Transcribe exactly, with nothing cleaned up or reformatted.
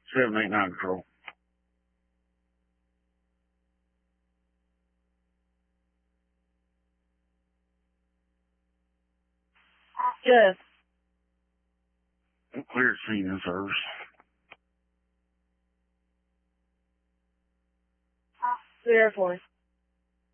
seven eight nine Control. Yes. Clear scene in service. Clear for